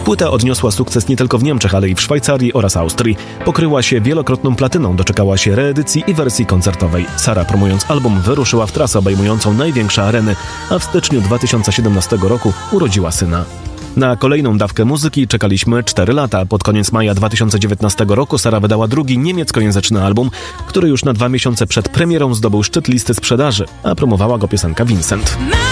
Płyta odniosła sukces nie tylko w Niemczech, ale i w Szwajcarii oraz Austrii. Pokryła się wielokrotną platyną, doczekała się reedycji i wersji koncertowej. Sara, promując album, wyruszyła w trasę obejmującą największe areny, a w styczniu 2017 roku urodziła syna. Na kolejną dawkę muzyki czekaliśmy 4 lata. Pod koniec maja 2019 roku Sara wydała drugi niemieckojęzyczny album, który już na 2 miesiące przed premierą zdobył szczyt listy sprzedaży, a promowała go piosenka Vincent.